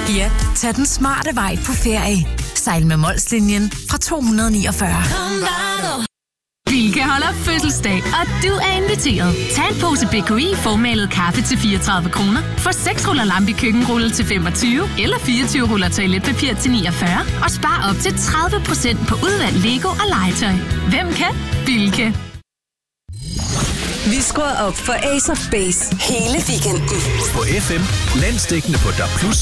Ja, tag den smarte vej på ferie. Sejl med Molslinjen fra 249. Bilka holder fødselsdag, og du er inviteret. Tag en pose BKI formalet kaffe til 34 kroner. Få 6 ruller Lambi køkkenrulle til 25, eller 24 ruller toiletpapir til 49. Og spar op til 30% på udvalgt Lego og legetøj. Hvem kan? Bilka. Vi skruer op for Ace of Base hele weekenden. På FM, landsdækkende på DAB+,